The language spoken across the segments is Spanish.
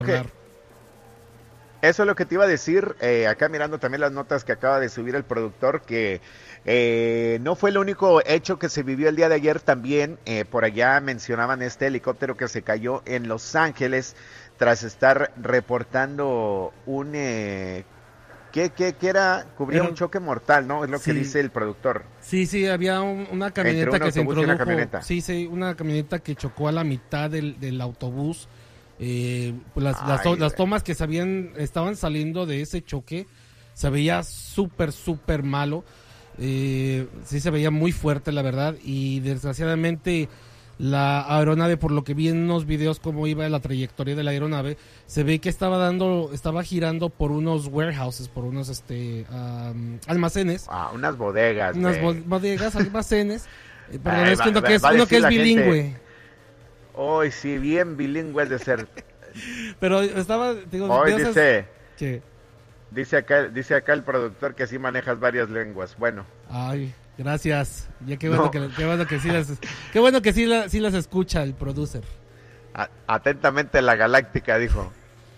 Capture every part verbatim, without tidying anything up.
Que hablar. eso es lo que te iba a decir, eh, acá mirando también las notas que acaba de subir el productor, que eh, no fue el único hecho que se vivió el día de ayer también, eh, por allá mencionaban este helicóptero que se cayó en Los Ángeles tras estar reportando un... Eh, ¿qué, qué, qué era? Cubría un Era, choque mortal, ¿no? Es lo que sí, dice el productor, sí, sí, había un- una entre camioneta un que se autobús y una introdujo, camioneta. sí, sí, una camioneta que chocó a la mitad del, del autobús. Eh, pues las, las, to- Ay, las güey. tomas que se habían, estaban saliendo de ese choque, se veía súper, súper malo. Eh, sí se veía muy fuerte, la verdad, y desgraciadamente la aeronave, por lo que vi en unos videos cómo iba la trayectoria de la aeronave, se ve que estaba dando, estaba girando por unos warehouses, por unos este um, almacenes, Ah, unas bodegas, unas bo- güey. bodegas, almacenes. Eh, perdón, Ay, es que va, uno que va- es, va a uno que decir es la gente, bilingüe, hoy sí, bien bilingüe de ser. pero estaba, digo, Hoy de esas dice, que, dice acá, dice acá el productor que sí manejas varias lenguas. Bueno, ay, gracias, ya qué bueno no, que, qué bueno que sí las, qué bueno que sí, la, sí las escucha el producer. a- atentamente la galáctica, dijo.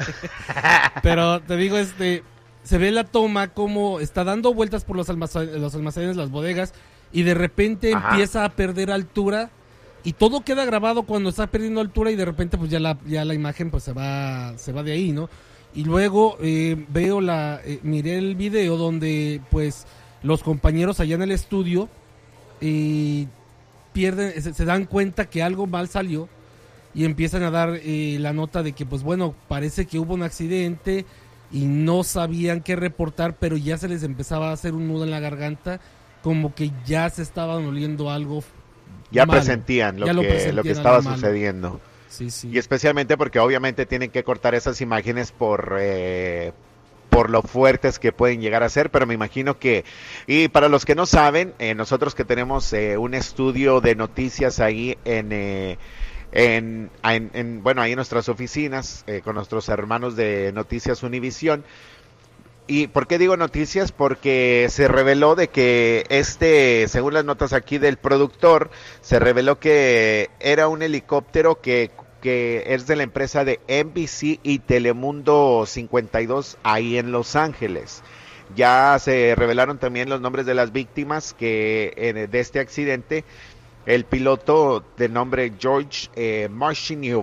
Pero te digo, este, se ve la toma como está dando vueltas por los almacenes, los almacenes, las bodegas, y de repente Ajá. empieza a perder altura y todo queda grabado cuando está perdiendo altura y de repente pues ya la, ya la imagen pues se va, se va de ahí, ¿no? Y luego eh, veo la, eh, miré el video donde pues los compañeros allá en el estudio eh, pierden, se, se dan cuenta que algo mal salió y empiezan a dar eh, la nota de que pues bueno, parece que hubo un accidente y no sabían qué reportar, pero ya se les empezaba a hacer un nudo en la garganta, como que ya se estaban oliendo algo Ya malo. presentían lo Ya que, lo lo que presentían estaba algo malo. sucediendo. Sí, sí. Y especialmente porque obviamente tienen que cortar esas imágenes por, eh, por lo fuertes que pueden llegar a ser, pero me imagino que, y para los que no saben, eh, nosotros que tenemos eh, un estudio de noticias ahí en, eh, en, en, en, bueno, ahí en nuestras oficinas, eh, con nuestros hermanos de Noticias Univisión. ¿Y por qué digo noticias? Porque se reveló de que este, según las notas aquí del productor, se reveló que era un helicóptero que, que es de la empresa de N B C y Telemundo cincuenta y dos ahí en Los Ángeles. Ya se revelaron también los nombres de las víctimas que eh, de este accidente. El piloto de nombre George eh, Marchinyov,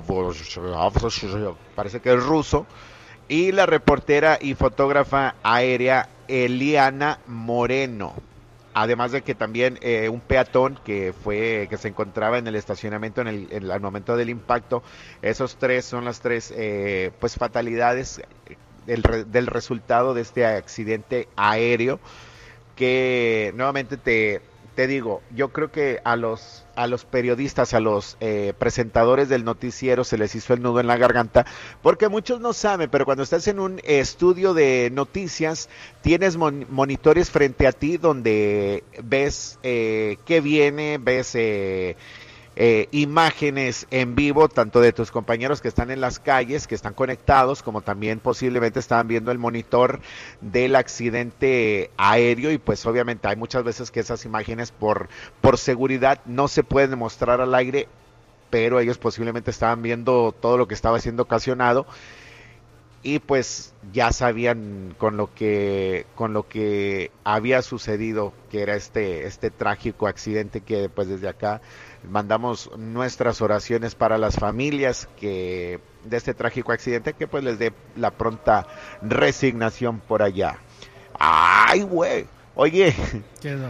parece que es ruso, y la reportera y fotógrafa aérea Eliana Moreno. Además de que también eh, un peatón que fue que se encontraba en el estacionamiento en el, en el momento del impacto. Esos tres son las tres eh, pues fatalidades del, del resultado de este accidente aéreo que nuevamente te, te digo, yo creo que a los a los periodistas, a los eh, presentadores del noticiero se les hizo el nudo en la garganta, porque muchos no saben, pero cuando estás en un estudio de noticias, tienes mon monitores frente a ti donde ves eh, qué viene, ves eh, eh, imágenes en vivo, tanto de tus compañeros que están en las calles, que están conectados, como también posiblemente estaban viendo el monitor del accidente aéreo, y pues obviamente hay muchas veces que esas imágenes por, por seguridad no se pueden mostrar al aire, pero ellos posiblemente estaban viendo todo lo que estaba siendo ocasionado y pues ya sabían con lo que con lo que había sucedido, que era este este trágico accidente, que pues desde acá mandamos nuestras oraciones para las familias que de este trágico accidente, que pues les dé la pronta resignación por allá. Ay, güey. Oye, ¿Qué es?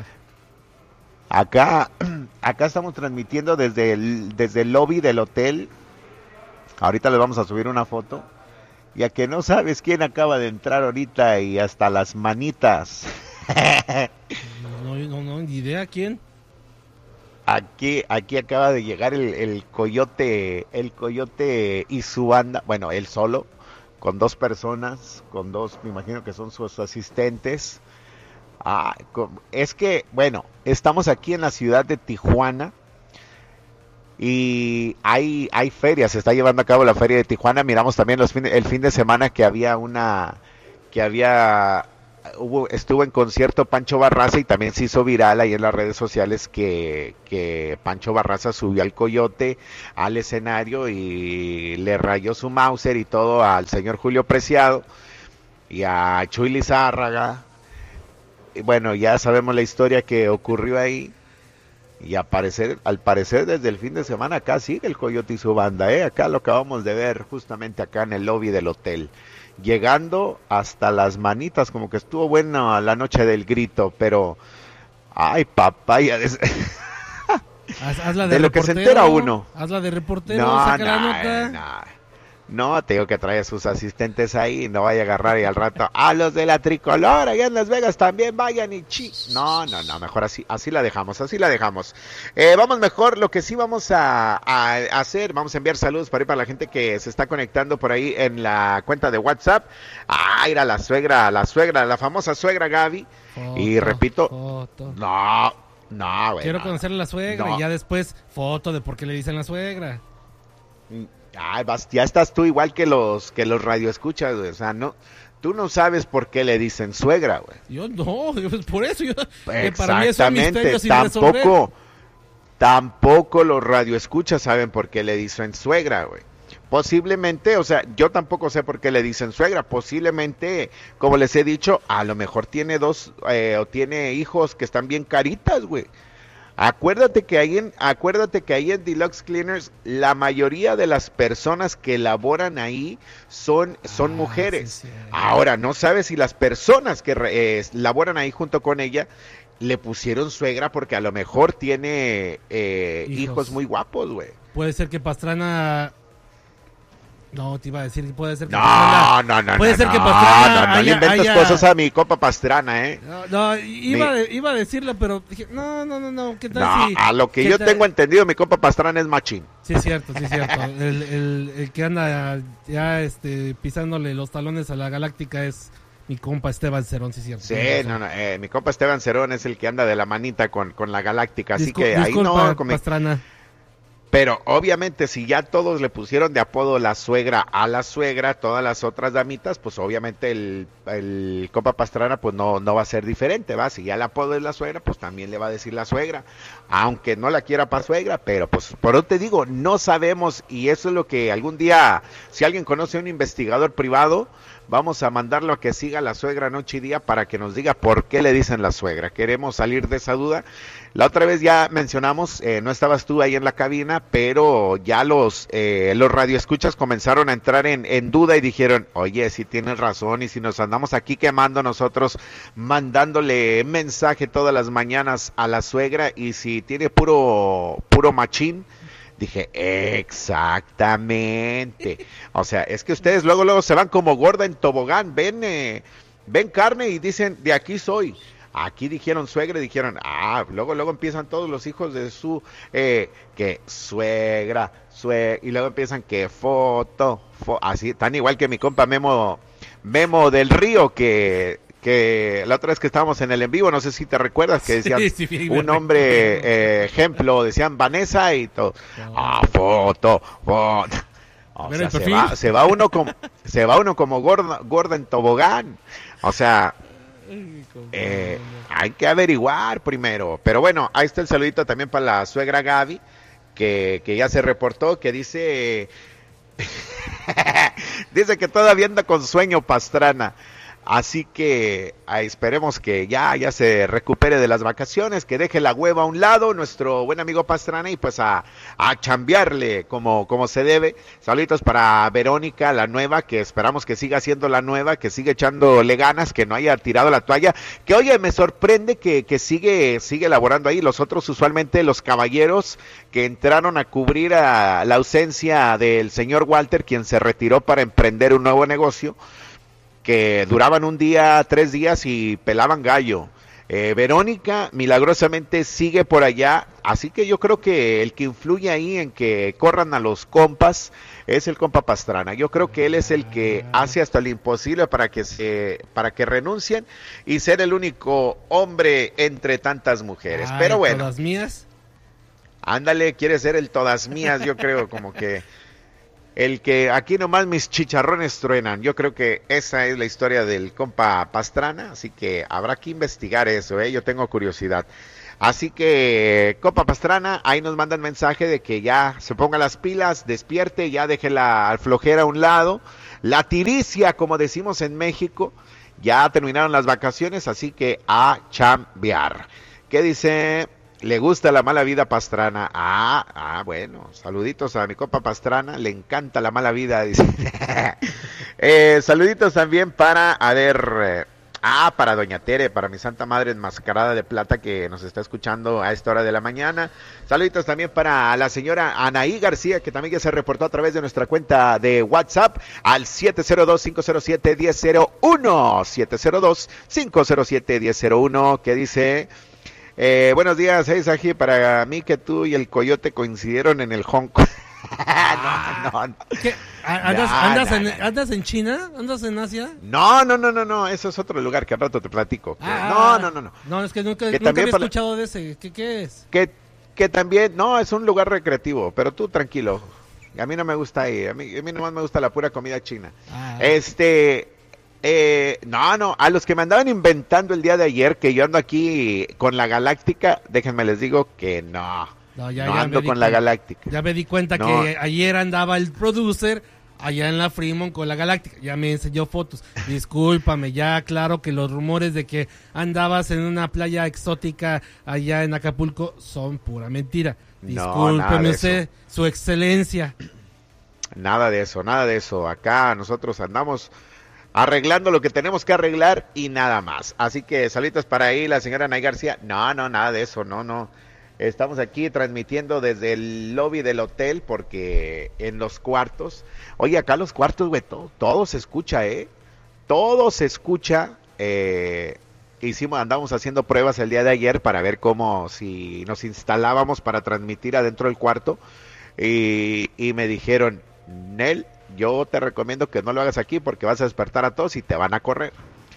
acá acá estamos transmitiendo desde el desde el lobby del hotel. Ahorita les vamos a subir una foto. Ya que no sabes quién acaba de entrar ahorita y hasta las manitas. No, no, no, ni idea quién. Aquí, aquí acaba de llegar el, el coyote, el coyote y su banda, bueno, él solo, con dos personas, con dos, me imagino que son sus asistentes. Ah, con, es que, bueno, estamos aquí en la ciudad de Tijuana. Y hay, hay ferias, se está llevando a cabo la feria de Tijuana. Miramos también los fin, el fin de semana que había una, que había hubo, estuvo en concierto Pancho Barraza y también se hizo viral ahí en las redes sociales que, que Pancho Barraza subió al Coyote al escenario y le rayó su Mauser y todo al señor Julio Preciado y a Chuy Lizárraga. Y bueno, ya sabemos la historia que ocurrió ahí. Y al parecer, al parecer desde el fin de semana acá sigue el Coyote y su banda, ¿eh? Acá lo acabamos de ver justamente acá en el lobby del hotel. Llegando hasta las manitas, como que estuvo buena la noche del grito, pero... ¡Ay, papaya! De, Haz, hazla de, de lo que se entera uno. Hazla de reportero, no, saca no, la nota. No. No, te digo que trae a sus asistentes ahí, no vaya a agarrar y al rato, a los de la tricolor, allá en Las Vegas también vayan y chi. No, no, no, mejor así, así la dejamos, así la dejamos. Eh, vamos mejor, lo que sí vamos a, a hacer, vamos a enviar saludos para, ir para la gente que se está conectando por ahí en la cuenta de WhatsApp. Ah, ir a la suegra, la suegra, la famosa suegra Gaby. Foto, y repito, foto. no, no, güey. Quiero no, conocer a la suegra no. Y ya después foto de por qué le dicen la suegra. Ay, vas, ya estás tú igual que los que los radioescuchas, güey. O sea, no, tú no sabes por qué le dicen suegra, güey. Yo no, por eso yo. Exactamente, tampoco, tampoco los radioescuchas saben por qué le dicen suegra, güey. Posiblemente, o sea, yo tampoco sé por qué le dicen suegra. Posiblemente, como les he dicho, a lo mejor tiene dos eh, o tiene hijos que están bien caritas, güey. Acuérdate que ahí en, acuérdate que ahí en Deluxe Cleaners la mayoría de las personas que laboran ahí son, son ah, mujeres. Sí, sí. Ahora, no sabes si las personas que eh, laboran ahí junto con ella le pusieron suegra porque a lo mejor tiene eh, hijos. hijos muy guapos, güey. Puede ser que Pastrana... No, te iba a decir, puede ser que no, Pastrana... No, no, puede no, ser no, que Pastrana... No, no, no haya, le inventes haya... cosas a mi copa Pastrana, ¿eh? No, no iba, Mi... de, iba a decirlo, pero dije, no, no, no, no, ¿qué tal no, si...? A lo que yo tal... tengo entendido, mi copa Pastrana es machín. Sí, es cierto, sí, es cierto. el, el, el que anda ya este, pisándole los talones a la Galáctica es... Mi compa Esteban Cerón, sí, cierto. Sí, no, no, eh, mi compa Esteban Cerón es el que anda de la manita con, con la Galáctica, así Discul que ahí disculpa, no... Con Pastrana. Pero obviamente si ya todos le pusieron de apodo la suegra a la suegra, todas las otras damitas, pues obviamente el, el compa Pastrana pues no, no va a ser diferente, ¿va? Si ya el apodo es la suegra, pues también le va a decir la suegra, aunque no la quiera para suegra, pero pues por eso te digo, no sabemos y eso es lo que algún día, si alguien conoce a un investigador privado, vamos a mandarlo a que siga la suegra noche y día para que nos diga por qué le dicen la suegra. Queremos salir de esa duda. La otra vez ya mencionamos, eh, no estabas tú ahí en la cabina, pero ya los eh, los radioescuchas comenzaron a entrar en, en duda y dijeron, oye, si tienes razón y si nos andamos aquí quemando nosotros, mandándole mensaje todas las mañanas a la suegra y si tiene puro puro machín, dije, exactamente. O sea, es que ustedes luego luego se van como gorda en tobogán, ven eh, ven carne y dicen, de aquí soy. Aquí dijeron suegra y dijeron, ah, luego luego empiezan todos los hijos de su, eh, que suegra, suegra, y luego empiezan que foto, fo así, tan igual que mi compa Memo, Memo del Río, que... que la otra vez que estábamos en el en vivo, no sé si te recuerdas, que decían sí, sí, un nombre, eh, ejemplo, decían Vanessa y todo, no. ah, foto, foto, o sea, se va, se va uno como, se va uno como gorda, gorda en tobogán, o sea, eh, hay que averiguar primero, pero bueno, ahí está el saludito también para la suegra Gaby, que, que ya se reportó, que dice, dice que todavía anda con sueño Pastrana. Así que ah, esperemos que ya, ya se recupere de las vacaciones, que deje la hueva a un lado, nuestro buen amigo Pastrana, y pues a, a chambearle como, como se debe. Saluditos para Verónica, la nueva, que esperamos que siga siendo la nueva, que sigue echándole ganas, que no haya tirado la toalla. Que oye, me sorprende que, que sigue, sigue laborando ahí. Los otros, usualmente los caballeros que entraron a cubrir a la ausencia del señor Walter, quien se retiró para emprender un nuevo negocio, que duraban un día, tres días y pelaban gallo. Eh, Verónica milagrosamente sigue por allá, así que yo creo que el que influye ahí en que corran a los compas es el compa Pastrana. Yo creo que él es el que hace hasta lo imposible para que se, para que renuncien y ser el único hombre entre tantas mujeres. Ay, pero bueno. ¿Todas mías? Ándale, quiere ser el todas mías, yo creo, como que El que aquí nomás mis chicharrones truenan. Yo creo que esa es la historia del compa Pastrana, así que habrá que investigar eso, ¿eh? Yo tengo curiosidad. Así que, compa Pastrana, ahí nos mandan mensaje de que ya se ponga las pilas, despierte, ya deje la flojera a un lado. La tiricia, como decimos en México, ya terminaron las vacaciones, así que a chambear. ¿Qué dice? Le gusta la mala vida Pastrana. Ah, ah, bueno, saluditos a mi compa Pastrana, le encanta la mala vida, dice. eh, saluditos también para, a ver, eh, ah, para Doña Tere, para mi santa madre enmascarada de plata que nos está escuchando a esta hora de la mañana. Saluditos también para la señora Anaí García, que también ya se reportó a través de nuestra cuenta de WhatsApp al siete cero dos, cinco cero siete, uno cero cero uno, siete cero dos, cinco cero siete, uno cero cero uno, que dice... Eh, buenos días, hey Saji, para mí que tú y el coyote coincidieron en el Hong Kong. no, no, no. ¿Qué? ¿Andas, no, andas, no, en, no. ¿Andas en China? ¿Andas en Asia? No, no, no, no, no, eso es otro lugar que al rato te platico. Ah, no, no, no, no. No, es que nunca, que nunca había para... escuchado de ese. ¿Qué, qué es? Que, que también, no, es un lugar recreativo, pero tú tranquilo. A mí no me gusta ir, a mí, a mí nomás me gusta la pura comida china. Ah, este... Eh, no, no, a los que me andaban inventando el día de ayer que yo ando aquí con la Galáctica, déjenme les digo que no, no, ya, no ya ando con cuenta, la Galáctica. Ya me di cuenta no. que ayer andaba el producer allá en la Fremont con la Galáctica, ya me enseñó fotos. Discúlpame, ya claro que los rumores de que andabas en una playa exótica allá en Acapulco son pura mentira. Discúlpeme no, usted, su excelencia. Nada de eso, nada de eso. Acá nosotros andamos arreglando lo que tenemos que arreglar y nada más. Así que saluditos para ahí, la señora Nay García. No, no, nada de eso, no, no. Estamos aquí transmitiendo desde el lobby del hotel porque en los cuartos, oye, acá los cuartos, güey, todo, todo se escucha, ¿eh? Todo se escucha. Eh, hicimos, andamos haciendo pruebas el día de ayer para ver cómo, si nos instalábamos para transmitir adentro del cuarto. Y, y me dijeron, Nel, yo te recomiendo que no lo hagas aquí porque vas a despertar a todos y te van a correr.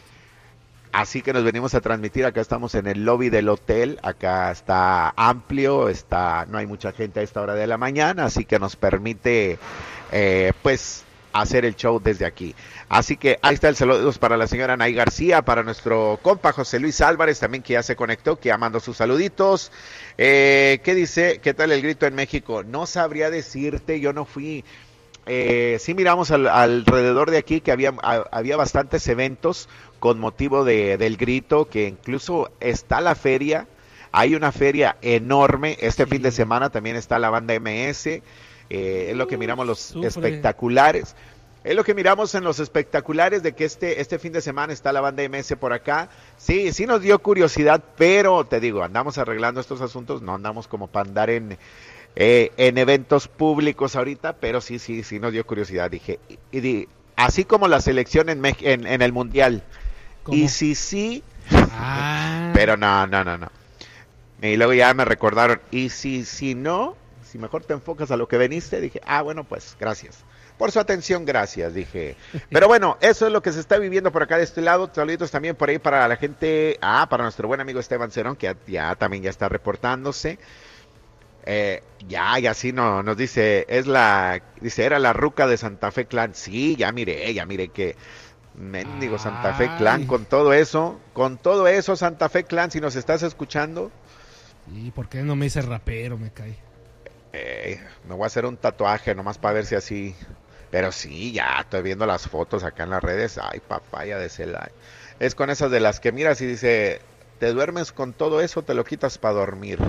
Así que nos venimos a transmitir, acá estamos en el lobby del hotel, acá está amplio, está, no hay mucha gente a esta hora de la mañana, así que nos permite eh, pues hacer el show desde aquí. Así que ahí está el saludos para la señora Nay García, para nuestro compa José Luis Álvarez también, que ya se conectó, que ya mandó sus saluditos. Eh, ¿qué dice? ¿Qué tal el grito en México? No sabría decirte, yo no fui... Eh, sí miramos al, alrededor de aquí que había, a, había bastantes eventos con motivo de, del grito, que incluso está la feria, hay una feria enorme, este sí. fin de semana también está la banda M S, eh, es lo que miramos los Sufre. espectaculares, es lo que miramos en los espectaculares de que este, este fin de semana está la banda M S por acá. Sí, sí nos dio curiosidad, pero te digo, andamos arreglando estos asuntos, no andamos como para andar en... Eh, en eventos públicos ahorita, pero sí, sí, sí nos dio curiosidad. Dije, y, y, así como la selección en, en, en el Mundial. ¿Cómo? Y sí, sí, ah. pero no, no, no, no. Y luego ya me recordaron, y si, si no, si mejor te enfocas a lo que veniste, dije, ah, bueno, pues, gracias. Por su atención, gracias, dije. Pero bueno, eso es lo que se está viviendo por acá de este lado. Saluditos también por ahí para la gente, ah, para nuestro buen amigo Esteban Cerón, que ya, ya también ya está reportándose. Eh, ya, y así no, nos dice, es la, dice, era la ruca de Santa Fe Clan. Sí, ya miré, ya miré que mendigo Santa Fe Clan, con todo eso, con todo eso, Santa Fe Clan, si nos estás escuchando. ¿Y por qué no me dice rapero? Me cae. Eh, me voy a hacer un tatuaje nomás para ver si así, pero sí, ya estoy viendo las fotos acá en las redes. Ay, papaya de Celaya. Es con esas de las que miras y dice, te duermes con todo eso, te lo quitas para dormir.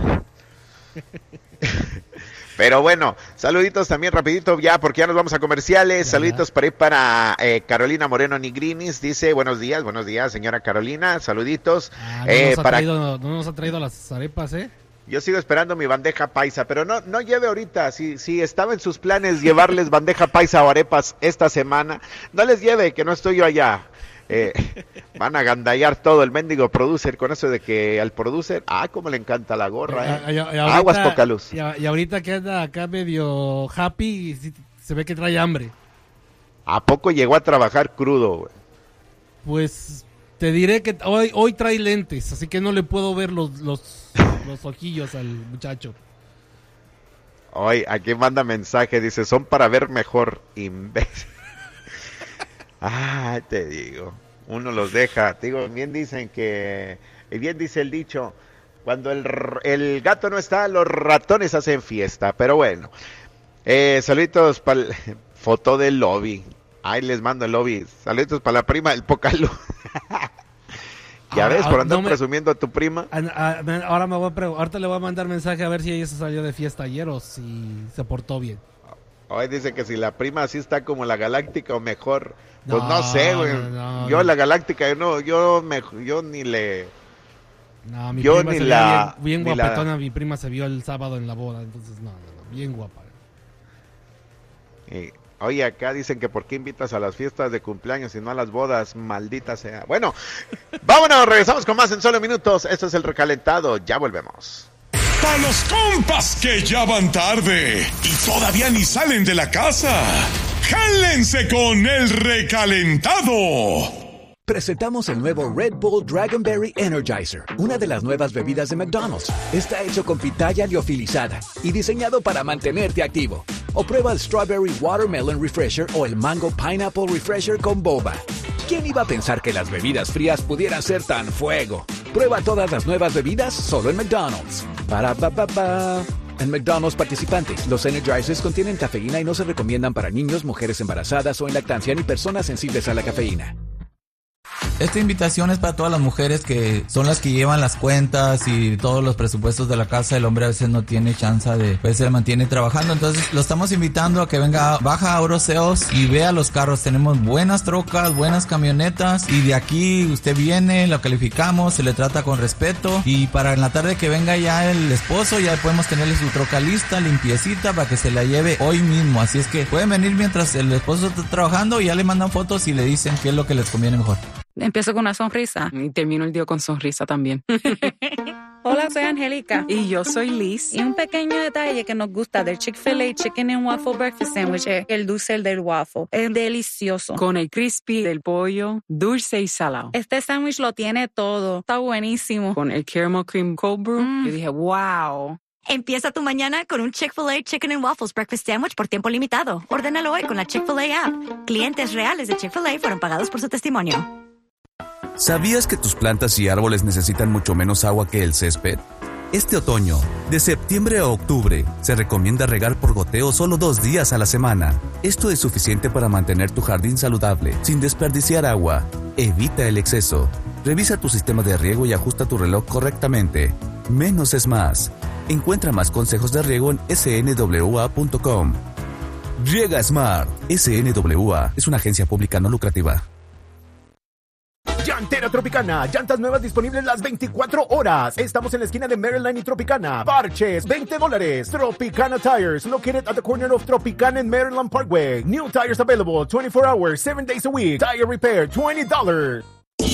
Pero bueno, saluditos también rapidito ya porque ya nos vamos a comerciales. Ajá. Saluditos para ir para eh, Carolina Moreno Nigrinis, dice buenos días, buenos días señora Carolina, saluditos. Ah, no, eh, nos para... traído, no nos ha traído las arepas, ¿eh? Yo sigo esperando mi bandeja paisa, pero no no lleve ahorita, si, si estaba en sus planes llevarles bandeja paisa o arepas esta semana, no les lleve, que no estoy yo allá. Eh, van a gandallar todo el mendigo producer con eso de que al producer, ah, como le encanta la gorra, eh. y, y, y ahorita, aguas poca luz. Y, y ahorita que anda acá medio happy, se ve que trae hambre. ¿A poco llegó a trabajar crudo, güey? Pues te diré que hoy, hoy trae lentes, así que no le puedo ver los, los, los ojillos al muchacho. Hoy, aquí manda mensaje, dice, son para ver mejor, imbécil. Ah, te digo, uno los deja. Te digo, bien dicen que, bien dice el dicho, cuando el, el gato no está, los ratones hacen fiesta. Pero bueno, eh, saluditos para foto del lobby. Ahí les mando el lobby. Saluditos para la prima del Pocalo. Ya ah, ves, por andar no me... presumiendo a tu prima. Ahora me voy a pregu... ahorita le voy a mandar mensaje a ver si ella se salió de fiesta ayer o si se portó bien. Hoy dice que si la prima así está como la Galáctica o mejor, pues no, no sé, güey. No, no, yo no. La Galáctica, yo no, yo me, yo ni le. No, mi yo prima ni se la. Bien, bien ni guapetona, la... mi prima se vio el sábado en la boda, entonces no, no, no, bien guapa. Y... Oye, acá dicen que por qué invitas a las fiestas de cumpleaños y no a las bodas, maldita sea. Bueno, vámonos, regresamos con más en solo minutos. Esto es El Recalentado, ya volvemos. Para los compas que ya van tarde y todavía ni salen de la casa, jálense con El Recalentado. Presentamos el nuevo Red Bull Dragonberry Energizer, una de las nuevas bebidas de McDonald's. Está hecho con pitaya liofilizada y diseñado para mantenerte activo. O prueba el Strawberry Watermelon Refresher o el Mango Pineapple Refresher con boba. ¿Quién iba a pensar que las bebidas frías pudieran ser tan fuego? Prueba todas las nuevas bebidas solo en McDonald's. Para pa pa pa. En McDonald's participantes, los Energizers contienen cafeína y no se recomiendan para niños, mujeres embarazadas o en lactancia ni personas sensibles a la cafeína. Esta invitación es para todas las mujeres que son las que llevan las cuentas y todos los presupuestos de la casa. El hombre a veces no tiene chance de, pues se mantiene trabajando. Entonces lo estamos invitando a que venga, baja a Oroseos y vea los carros. Tenemos buenas trocas, buenas camionetas y de aquí usted viene, lo calificamos, se le trata con respeto y para en la tarde que venga ya el esposo, ya podemos tenerle su troca lista, limpiecita para que se la lleve hoy mismo. Así es que pueden venir mientras el esposo está trabajando y ya le mandan fotos y le dicen qué es lo que les conviene mejor. Empiezo con una sonrisa y termino el día con sonrisa también. Hola, soy Angélica. Y yo soy Liz. Y un pequeño detalle que nos gusta del Chick-fil-A Chicken and Waffle Breakfast Sandwich es el dulce del waffle. Es delicioso. Con el crispy del pollo, dulce y salado. Este sándwich lo tiene todo. Está buenísimo. Con el caramel cream cold brew, mm. yo dije, wow. Empieza tu mañana con un Chick-fil-A Chicken and Waffles Breakfast Sandwich por tiempo limitado. Ordénalo hoy con la Chick-fil-A app. Clientes reales de Chick-fil-A fueron pagados por su testimonio. ¿Sabías que tus plantas y árboles necesitan mucho menos agua que el césped? Este otoño, de septiembre a octubre, se recomienda regar por goteo solo dos días a la semana. Esto es suficiente para mantener tu jardín saludable, sin desperdiciar agua. Evita el exceso. Revisa tu sistema de riego y ajusta tu reloj correctamente. Menos es más. Encuentra más consejos de riego en S N W A punto com. Riega Smart. S N W A es una agencia pública no lucrativa. Llantera Tropicana, llantas nuevas disponibles las veinticuatro horas. Estamos en la esquina de Maryland y Tropicana. Parches, veinte dólares. Tropicana Tires, located at the corner of Tropicana and Maryland Parkway. New tires available twenty-four hours, seven days a week. Tire repair, twenty dollars.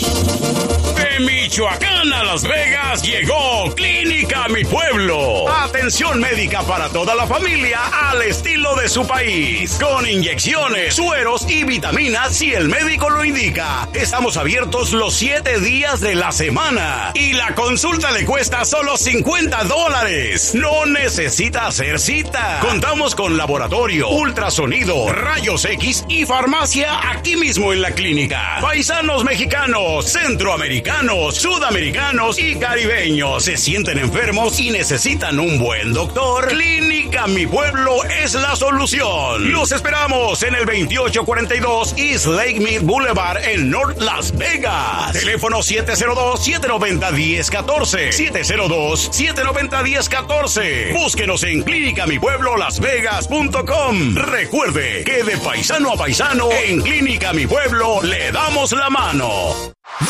De Michoacán a Las Vegas llegó Clínica Mi Pueblo. Atención médica para toda la familia al estilo de su país. Con inyecciones, sueros y vitaminas si el médico lo indica. Estamos abiertos los siete días de la semana. Y la consulta le cuesta solo cincuenta dólares. No necesita hacer cita. Contamos con laboratorio, ultrasonido, rayos X y farmacia aquí mismo en la clínica. Paisanos mexicanos, centroamericanos, sudamericanos y caribeños se sienten enfermos y necesitan un buen doctor. Clínica Mi Pueblo es la solución. Los esperamos en el veintiocho cuarenta y dos East Lake Mead Boulevard en North Las Vegas. Teléfono siete cero dos, siete nueve cero, uno cero uno cuatro. siete cero dos, siete nueve cero, uno cero uno cuatro. Búsquenos en clínica mi pueblo las vegas punto com. Recuerde que de paisano a paisano en Clínica Mi Pueblo le damos la mano.